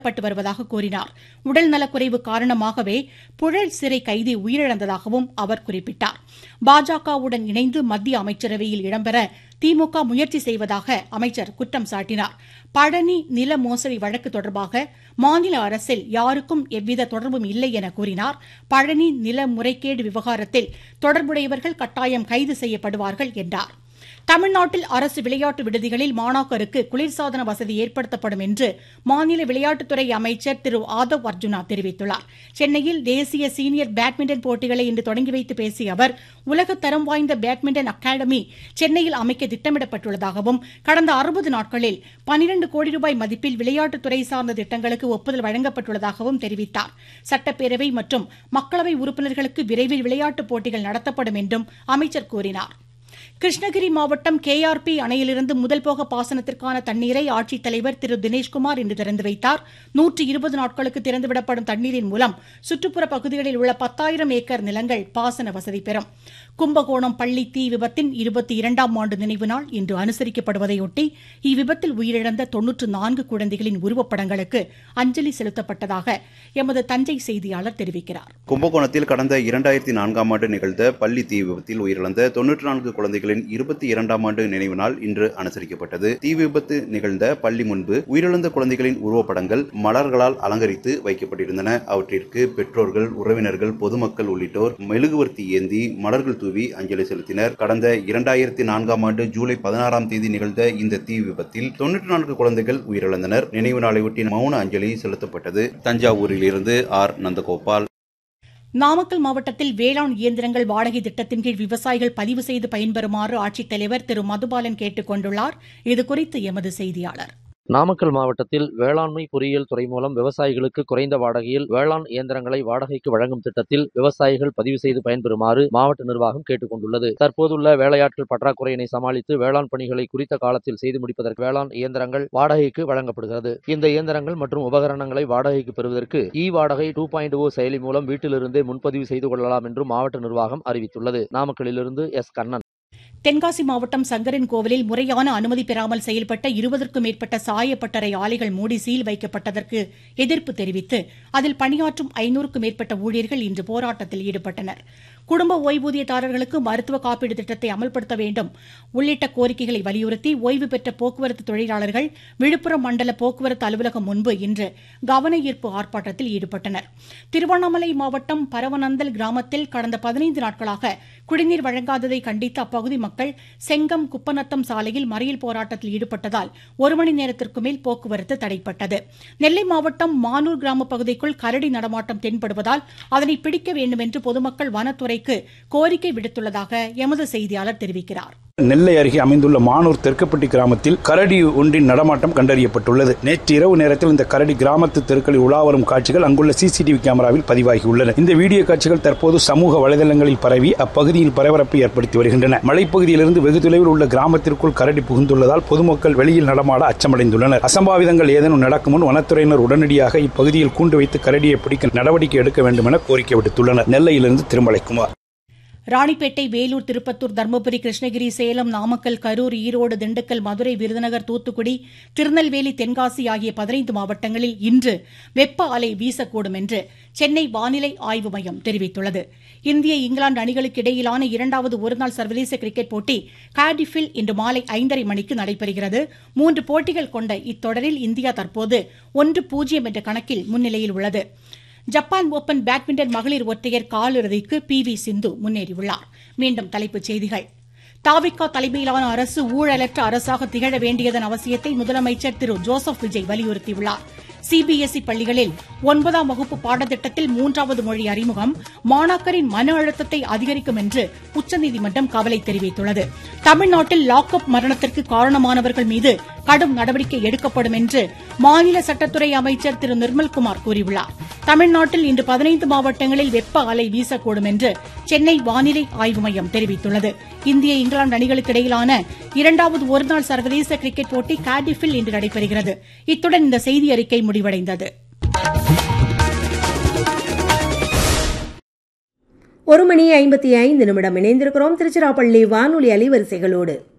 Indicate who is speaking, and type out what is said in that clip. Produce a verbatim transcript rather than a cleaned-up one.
Speaker 1: பட்டு வருவதாக கூறினார். உடல் நலக்குறைவு காரணமாகவே புழல் சிறை கைதி உயிரிழந்ததாகவும் அவர் குறிப்பிட்டார். பாஜகவுடன் இணைந்து மத்திய அமைச்சரவையில் இடம்பெற திமுக முயற்சி செய்வதாக அமைச்சர் குற்றம் சாட்டினார். பழனி நில மோசடி வழக்கு தொடர்பாக மாநில அரசில் யாருக்கும் எவ்வித தொடர்பும் இல்லை என கூறினார். பழனி நில முறைகேடு விவகாரத்தில் தொடர்புடையவர்கள் கட்டாயம் கைது செய்யப்படுவார்கள் என்றார். தமிழ்நாட்டில் அரசு விளையாட்டு விடுதிகளில் மாணாக்கருக்கு குளிர்சாதன வசதி ஏற்படுத்தப்படும் என்று மாநில விளையாட்டுத்துறை அமைச்சர் திரு ஆதவ் அர்ஜுனா தெரிவித்துள்ளார். சென்னையில் தேசிய சீனியர் பேட்மிண்டன் போட்டிகளை இன்று தொடங்கி வைத்து பேசிய அவர், உலகத்தரம் வாய்ந்த பேட்மிண்டன் அகாடமி சென்னையில் அமைக்க திட்டமிடப்பட்டுள்ளதாகவும் கடந்த அறுபது நாட்களில் பனிரண்டு கோடி ரூபாய் மதிப்பில் விளையாட்டுத்துறை சார்ந்த திட்டங்களுக்கு ஒப்புதல் வழங்கப்பட்டுள்ளதாகவும் தெரிவித்தார். சட்டப்பேரவை மற்றும் மக்களவை உறுப்பினர்களுக்கு விரைவில் விளையாட்டுப் போட்டிகள் நடத்தப்படும் என்றும் அமைச்சர் கூறினார். கிருஷ்ணகிரி மாவட்டம் கே ஆர் பி அணையிலிருந்து முதல் போக பாசனத்திற்கான தண்ணீரை ஆட்சித்தலைவர் திரு தினேஷ்குமார் இன்று திறந்து வைத்தார். நூற்று இருபது நாட்களுக்கு திறந்துவிடப்படும் தண்ணீரின் மூலம் சுற்றுப்புற பகுதிகளில் உள்ள பத்தாயிரம் ஏக்கர் நிலங்கள் பாசன வசதி பெறும். கும்பகோணம் பள்ளி தீ விபத்தின் இருபத்தி இரண்டாம் ஆண்டு நினைவு நாள் இன்று அனுசரிக்கப்படுவதையொட்டி இவ்விபத்தில் உயிரிழந்த தொன்னூற்று நான்கு குழந்தைகளின் உருவப்படங்களுக்கு அஞ்சலி செலுத்தப்பட்டதாக எமது தஞ்சை செய்தியாளர் தெரிவிக்கிறார்.
Speaker 2: கும்பகோணத்தில் கடந்த இரண்டாயிரத்தி நான்காம் ஆண்டு நிகழ்ந்த பள்ளி தீ விபத்தில் உயிரிழந்த தொன்னூற்று நான்கு குழந்தைகளின் இருபத்தி இரண்டாம் ஆண்டு நினைவு நாள் இன்று அனுசரிக்கப்பட்டது. தீ விபத்து நிகழ்ந்த பள்ளி முன்பு உயிரிழந்த குழந்தைகளின் உருவப்படங்கள் மலர்களால் அலங்கரித்து வைக்கப்பட்டிருந்தன. அவற்றிற்கு பெற்றோர்கள், உறவினர்கள், பொதுமக்கள் உள்ளிட்டோர் மெழுகுவர்த்தி ஏந்தி மலர்கள் தூவி அஞ்சலி செலுத்தினர். கடந்த இரண்டாயிரத்தி நான்காம் ஆண்டு ஜூலை பதினாறாம் தேதி நிகழ்ந்த இந்த தீ விபத்தில் தொன்னூற்று நான்கு குழந்தைகள் உயிரிழந்தனர். நினைவு நாளையொட்டி மௌன அஞ்சலி செலுத்தப்பட்டது. தஞ்சாவூரில் இருந்து ஆர் நந்தகோபால்.
Speaker 1: நாமக்கல் மாவட்டத்தில் வேளாண் இயந்திரங்கள் வாடகை திட்டத்தின் கீழ் விவசாயிகள் பதிவு செய்து பயன்பெறுமாறு ஆட்சித்தலைவர் திரு மதுபாலன் கேட்டுக் கொண்டுள்ளார். இதுகுறித்து எமது செய்தியாளர்.
Speaker 3: நாமக்கல் மாவட்டத்தில் வேளாண்மை பொறியியல் துறை மூலம் விவசாயிகளுக்கு குறைந்த வாடகையில் வேளாண் இயந்திரங்களை வாடகைக்கு வழங்கும் திட்டத்தில் விவசாயிகள் பதிவு செய்து பயன்பெறுமாறு மாவட்ட நிர்வாகம் கேட்டுக் கொண்டுள்ளது. தற்போதுள்ள வேலையாட்கள் பற்றாக்குறையினை சமாளித்து வேளாண் பணிகளை குறித்த காலத்தில் செய்து முடிப்பதற்கு வேளாண் இயந்திரங்கள் வாடகைக்கு வழங்கப்படுகிறது. இந்த இயந்திரங்கள் மற்றும் உபகரணங்களை வாடகைக்கு பெறுவதற்கு இ வாடகை டூ பாயிண்ட் ஓ செயலி மூலம் வீட்டிலிருந்தே முன்பதிவு செய்து கொள்ளலாம் என்று மாவட்ட நிர்வாகம் அறிவித்துள்ளது. நாமக்கலிலிருந்து எஸ் கண்ணன்.
Speaker 1: தென்காசி மாவட்டம் சங்கரன் கோவிலில் முறையான அனுமதி பெறாமல் செயல்பட்ட இருபதற்கும் மேற்பட்ட சாயப்பட்டறை ஆலைகள் மூடி சீல் வைக்கப்பட்டதற்கு எதிர்ப்பு தெரிவித்து அதில் பணியாற்றும் ஐநூறுக்கும் மேற்பட்ட ஊழியர்கள் இன்று போராட்டத்தில் ஈடுபட்டனர். குடும்ப ஓய்வூதியதாரர்களுக்கு மருத்துவ காப்பீடு திட்டத்தை அமல்படுத்த வேண்டும் உள்ளிட்ட கோரிக்கைகளை வலியுறுத்தி ஓய்வு பெற்ற போக்குவரத்து தொழிலாளர்கள் விழுப்புரம் மண்டல போக்குவரத்து அலுவலகம் முன்பு இன்று கவன ஈர்ப்பு ஆர்ப்பாட்டத்தில் ஈடுபட்டனர். திருவண்ணாமலை மாவட்டம் பரவனந்தல் கிராமத்தில் கடந்த பதினைந்து நாட்களாக குடிநீர் வழங்காததை கண்டித்து அப்பகுதி மக்கள் செங்கம் குப்பநத்தம் சாலையில் மறியல் போராட்டத்தில் ஈடுபட்டதால் ஒரு மணி நேரத்திற்கு மேல் போக்குவரத்து தடைப்பட்டது. நெல்லை மாவட்டம் மானூர் கிராம பகுதிக்குள் கரடி நடமாட்டம் தென்படுவதால் அதனை பிடிக்க வேண்டும் என்று பொதுமக்கள் வனத்துறைக்கு கோரிக்கை விடுத்துள்ளதாக எமது செய்தியாளர் தெரிவிக்கிறார்.
Speaker 4: நெல்லை அருகே அமைந்துள்ள மானூர் தெற்குப்பட்டி கிராமத்தில் கரடி ஒன்றின் நடமாட்டம் கண்டறியப்பட்டுள்ளது. நேற்று இரவு நேரத்தில் இந்த கரடி கிராமத்து தெருக்களில் உலா வரும் காட்சிகள் அங்குள்ள சிசிடிவி கேமராவில் பதிவாகியுள்ளன. இந்த வீடியோ காட்சிகள் தற்போது சமூக வலைதளங்களில் பரவி அப்பகுதியில் பரபரப்பை ஏற்படுத்தி வருகின்றன. மலைப்பகுதியிலிருந்து வெகு தொலைவில் உள்ள கிராமத்திற்குள் கரடி புகுந்துள்ளதால் பொதுமக்கள் வெளியில் நடமாட அச்சமடைந்துள்ளனர். அசம்பாவிதங்கள் ஏதேனும் நடக்கும் முன் வனத்துறையினர் உடனடியாக இப்பகுதியில் கூண்டு வைத்து கரடியை பிடிக்க நடவடிக்கை எடுக்க வேண்டும் என கோரிக்கை விடுத்துள்ளனர். நெல்லையிலிருந்து திருமலைக்குமார்.
Speaker 1: ராணிப்பேட்டை, வேலூர், திருப்பத்தூர், தர்மபுரி, கிருஷ்ணகிரி, சேலம், நாமக்கல், கரூர், ஈரோடு, திண்டுக்கல், மதுரை, விருதுநகர், தூத்துக்குடி, திருநெல்வேலி, தென்காசி ஆகிய பதினைந்து மாவட்டங்களில் இன்று வெப்ப அலை வீசக்கூடும் என்று சென்னை வானிலை ஆய்வு மையம் தெரிவித்துள்ளது. இந்திய, இங்கிலாந்து அணிகளுக்கு இடையிலான இரண்டாவது ஒருநாள் சர்வதேச கிரிக்கெட் போட்டி கார்டிஃபில் இன்று மாலை ஐந்தரை மணிக்கு நடைபெறுகிறது. மூன்று போட்டிகள் கொண்ட இத்தொடரில் இந்தியா தற்போது ஒன்று பூஜ்ஜியம் என்ற கணக்கில் முன்னிலையில் உள்ளது. ஜப்பான் ஓபன் பேட்மிண்டன் மகளிர் ஒற்றையர் காலிறுதிக்கு பி வி சிந்து முன்னேறியுள்ளார். மீண்டும் தலைப்புச் செய்திகள். தாவிகா தலைமையிலான அரசு ஊழலற்ற அரசாக திகழ வேண்டியதன் அவசியத்தை முதலமைச்சர் திரு ஜோசப் விஜய் வலியுறுத்தியுள்ளார். சிபிஎஸ்இ பள்ளிகளில் ஒன்பதாம் வகுப்பு பாடத்திட்டத்தில் மூன்றாவது மொழி அறிமுகம் மாணாக்கரின் மன அழுத்தத்தை அதிகரிக்கும் என்று உச்சநீதிமன்றம் கவலை தெரிவித்துள்ளது. தமிழ்நாட்டில் லாக்அப் மரணத்திற்கு காரணமானவர்கள் மீது கடும் நடவடிக்கை எடுக்கப்படும் என்று மாநில சட்டத்துறை அமைச்சர் திரு நிர்மல்குமார் கூறியுள்ளார். தமிழ்நாட்டில் இன்று பதினைந்து மாவட்டங்களில் வெப்ப அலை வீசக்கூடும் என்று சென்னை வானிலை ஆய்வு மையம் தெரிவித்துள்ளது. இந்திய, இங்கிலாந்து அணிகளுக்கு இடையிலான இரண்டாவது ஒருநாள் சர்வதேச கிரிக்கெட் போட்டி கார்டிஃபில் இன்று நடைபெறுகிறது. இத்துடன் இந்த செய்தி அறிக்கை முடிவடைந்தது.
Speaker 5: ஒரு மணி ஐம்பத்தி ஐந்து நிமிடம் இணைந்திருக்கிறோம் திருச்சிராப்பள்ளி வானொலி அலைவரிசைகளோடு.